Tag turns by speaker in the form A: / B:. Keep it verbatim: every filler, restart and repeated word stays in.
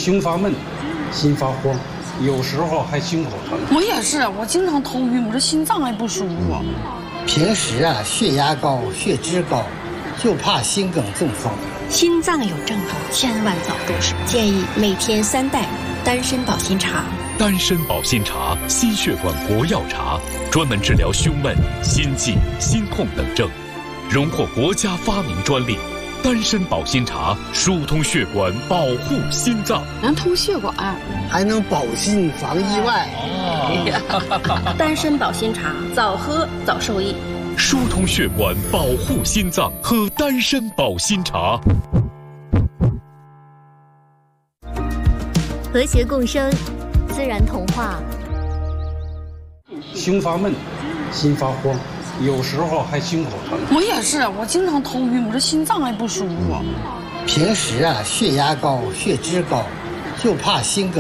A: 胸发闷，心发慌，有时候还心口疼。
B: 我也是，我经常头晕，我这心脏也不舒服。
C: 平时啊，血压高，血脂高，就怕心梗中风。
D: 心脏有症状，千万早重视。建议每天三袋丹参保心茶。
E: 丹参保心茶，心血管活药茶，专门治疗胸闷、心悸、心痛等症，荣获国家发明专利。丹参保心茶疏通血管，保护心脏，
B: 能通血管，
C: 还能保心防意外。
D: 哦、丹参保心茶，早喝早受益。
E: 疏通血管，保护心脏，喝丹参保心茶。
F: 和谐共生，自然童话。
A: 胸发闷，心发慌，有时候还心口疼。
B: 我也是，我经常头晕，我这心脏也不舒服。
C: 平时啊，血压高，血脂高，就怕心梗。